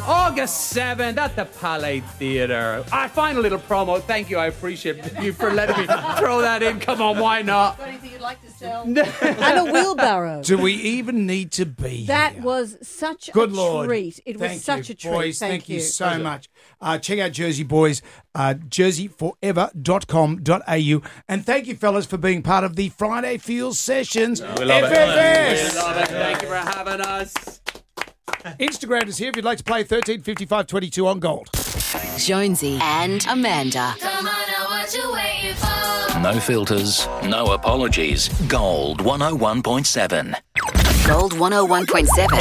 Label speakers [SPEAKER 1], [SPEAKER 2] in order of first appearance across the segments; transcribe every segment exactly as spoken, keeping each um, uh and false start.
[SPEAKER 1] August seventh at the Palais Theatre. I find a little promo. Thank you. I appreciate you for letting me throw that in. Come on, why not?
[SPEAKER 2] Got anything you'd like to sell?
[SPEAKER 3] And a wheelbarrow.
[SPEAKER 4] Do we even need to be
[SPEAKER 3] That
[SPEAKER 4] here?
[SPEAKER 3] was such
[SPEAKER 4] Good
[SPEAKER 3] a
[SPEAKER 4] Lord.
[SPEAKER 3] treat. It was
[SPEAKER 4] Thank
[SPEAKER 3] such
[SPEAKER 4] you,
[SPEAKER 3] a treat.
[SPEAKER 4] Boys,
[SPEAKER 3] Thank,
[SPEAKER 4] thank you,
[SPEAKER 3] you
[SPEAKER 4] so much. Uh, check out Jersey Boys, uh, jersey forever dot com dot a u. And thank you, fellas, for being part of the Friday Fuel Sessions.
[SPEAKER 1] We love
[SPEAKER 4] F F S.
[SPEAKER 1] it. We love it. Thank you for having us.
[SPEAKER 4] Instagram is here if you'd like to play thirteen fifty-five twenty-two on Gold.
[SPEAKER 5] Jonesy and Amanda.
[SPEAKER 6] Come on now, what you waiting for?
[SPEAKER 7] No filters, no apologies. Gold one oh one point seven.
[SPEAKER 5] Gold one oh one point seven.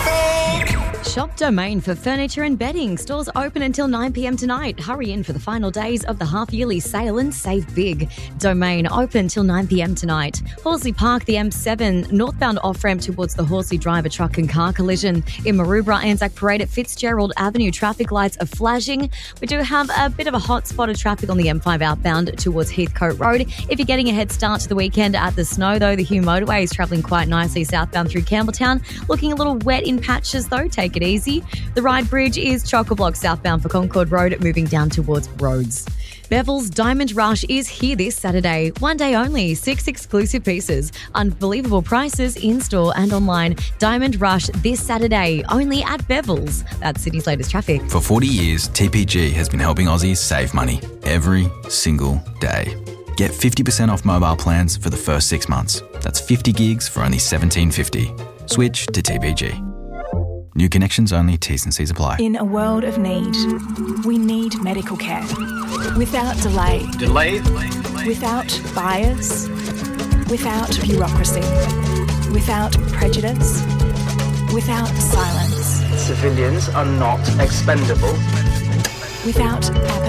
[SPEAKER 8] Shop Domain for furniture and bedding. Stores open until nine p.m. tonight. Hurry in for the final days of the half-yearly sale and save big. Domain open until nine p.m. tonight. Horsley Park, the M seven, northbound off-ramp towards the Horsley Driver truck and car collision. In Maroubra, Anzac Parade at Fitzgerald Avenue, traffic lights are flashing. We do have a bit of a hot spot of traffic on the M five outbound towards Heathcote Road. If you're getting a head start to the weekend at the snow, though, the Hugh motorway is travelling quite nicely southbound through Campbelltown. Looking a little wet in patches, though. Take it easy. The Ryde Bridge is chock-a-block southbound for Concord Road, moving down towards Rhodes. Bevel's Diamond Rush is here this Saturday. One day only, six exclusive pieces. Unbelievable prices in-store and online. Diamond Rush this Saturday, only at Bevel's. That's Sydney's latest traffic.
[SPEAKER 9] For forty years, T P G has been helping Aussies save money every single day. Get fifty percent off mobile plans for the first six months. That's fifty gigs for only seventeen fifty. Switch to T P G. New connections only, T's and C's apply.
[SPEAKER 10] In a world of need, we need medical care. Without delay.
[SPEAKER 7] Delay?
[SPEAKER 10] Without bias. Without bureaucracy. Without prejudice. Without silence.
[SPEAKER 11] Civilians are not expendable.
[SPEAKER 10] Without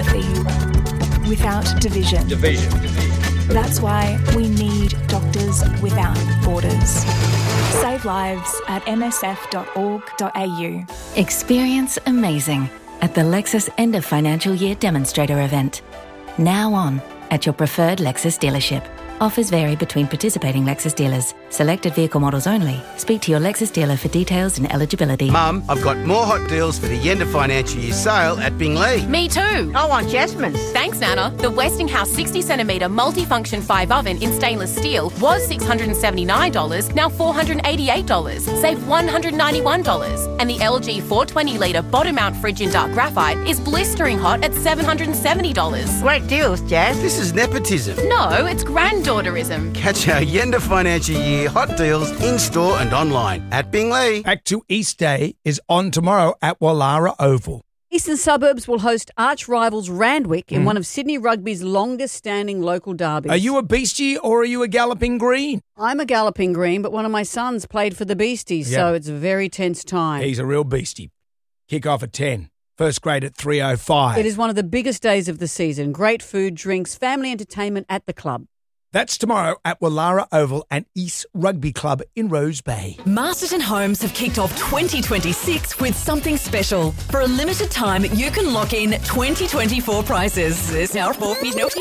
[SPEAKER 10] apathy. Without division.
[SPEAKER 7] Division.
[SPEAKER 10] That's why we need Doctors Without Borders. Save lives at m s f dot org dot a u.
[SPEAKER 12] Experience amazing at the Lexus End of Financial Year Demonstrator event. Now on at your preferred Lexus dealership. Offers vary between participating Lexus dealers. Selected vehicle models only. Speak to your Lexus dealer for details and eligibility.
[SPEAKER 13] Mum, I've got more hot deals for the end of financial year sale at Bingley.
[SPEAKER 14] Me too.
[SPEAKER 2] I want Jasmine's.
[SPEAKER 14] Thanks, Nana. The Westinghouse sixty centimetre multifunction five oven in stainless steel was six hundred seventy-nine dollars, now four hundred eighty-eight dollars. Save one hundred ninety-one dollars. And the L G four hundred twenty litre bottom mount fridge in dark graphite is blistering hot at seven hundred seventy dollars.
[SPEAKER 2] Great deals, Jazz.
[SPEAKER 13] This is nepotism.
[SPEAKER 14] No, it's granddaughterism.
[SPEAKER 13] Catch our end of financial year hot deals in-store and online at Bingley.
[SPEAKER 4] Back to East Day is on tomorrow at Wallara Oval.
[SPEAKER 3] Eastern Suburbs will host arch rivals Randwick in
[SPEAKER 4] Mm.
[SPEAKER 3] one of Sydney Rugby's longest-standing local derbies.
[SPEAKER 4] Are you a Beastie or are you a Galloping Green?
[SPEAKER 3] I'm a Galloping Green, but one of my sons played for the Beasties,
[SPEAKER 4] Yep.
[SPEAKER 3] so it's a very tense time.
[SPEAKER 4] He's a real beastie. Kick off at ten. First grade at three oh five.
[SPEAKER 3] It is one of the biggest days of the season. Great food, drinks, family entertainment at the club.
[SPEAKER 4] That's tomorrow at Wallara Oval and East Rugby Club in Rose Bay.
[SPEAKER 15] Masterton Homes have kicked off twenty twenty-six with something special. For a limited time, you can lock in twenty twenty-four prices. There's now four notice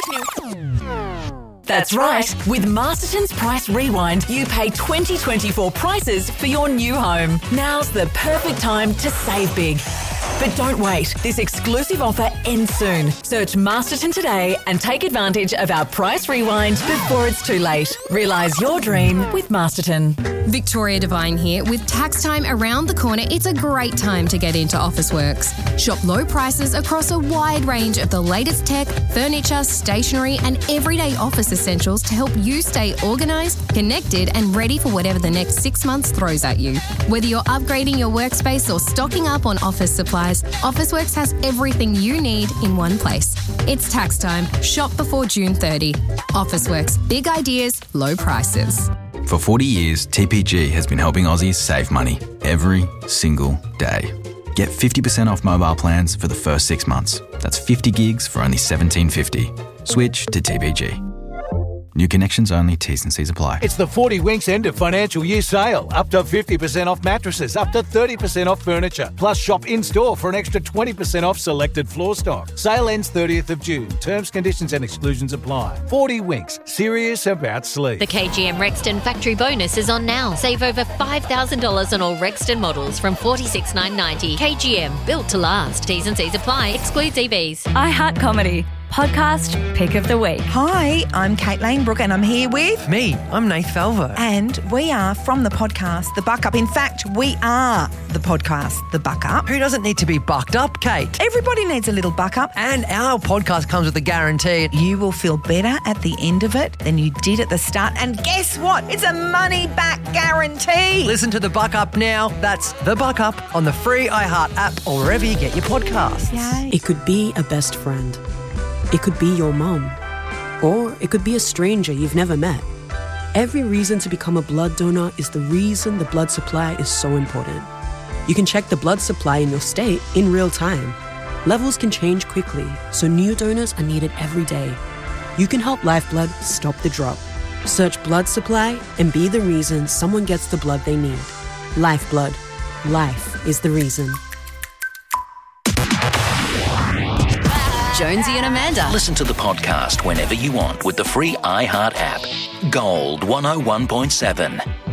[SPEAKER 15] That's right. With Masterton's Price Rewind, you pay twenty twenty-four prices for your new home. Now's the perfect time to save big. But don't wait. This exclusive offer ends soon. Search Masterton today and take advantage of our Price Rewind before it's too late. Realise your dream with Masterton.
[SPEAKER 16] Victoria Devine here. With tax time around the corner, it's a great time to get into Officeworks. Shop low prices across a wide range of the latest tech, furniture, stationery and everyday office essentials to help you stay organised, connected and ready for whatever the next six months throws at you. Whether you're upgrading your workspace or stocking up on office supplies, Officeworks has everything you need in one place. It's tax time. Shop before June thirtieth. Officeworks. Big ideas, low prices.
[SPEAKER 9] For forty years, T P G has been helping Aussies save money every single day. Get fifty percent off mobile plans for the first six months. That's fifty gigs for only seventeen fifty. Switch to T P G. New connections only. T's and C's apply.
[SPEAKER 17] It's the forty Winks end of financial year sale. Up to fifty percent off mattresses, up to thirty percent off furniture. Plus shop in-store for an extra twenty percent off selected floor stock. Sale ends thirtieth of June. Terms, conditions and exclusions apply. forty Winks. Serious about sleep.
[SPEAKER 18] The K G M Rexton factory bonus is on now. Save over five thousand dollars on all Rexton models from forty-six thousand nine hundred ninety dollars. K G M, built to last. T's and C's apply. Excludes E Vs.
[SPEAKER 19] iHeart Comedy. Podcast Pick of the Week.
[SPEAKER 20] Hi, I'm Kate Lanebrook and I'm here with...
[SPEAKER 21] Me, I'm Nath Falvo.
[SPEAKER 20] And we are from the podcast The Buck Up. In fact, we are the podcast The Buck Up.
[SPEAKER 21] Who doesn't need to be bucked up, Kate?
[SPEAKER 20] Everybody needs a little buck up.
[SPEAKER 21] And our podcast comes with a guarantee.
[SPEAKER 20] You will feel better at the end of it than you did at the start. And guess what? It's a money-back guarantee.
[SPEAKER 21] Listen to The Buck Up now. That's The Buck Up on the free iHeart app or wherever you get your podcasts.
[SPEAKER 20] Yay.
[SPEAKER 22] It could be a best friend. It could be your mom. Or it could be a stranger you've never met. Every reason to become a blood donor is the reason the blood supply is so important. You can check the blood supply in your state in real time. Levels can change quickly, so new donors are needed every day. You can help Lifeblood stop the drop. Search blood supply and be the reason someone gets the blood they need. Lifeblood. Life is the reason.
[SPEAKER 5] Jonesy and Amanda.
[SPEAKER 7] Listen to the podcast whenever you want with the free iHeart app. Gold one oh one point seven.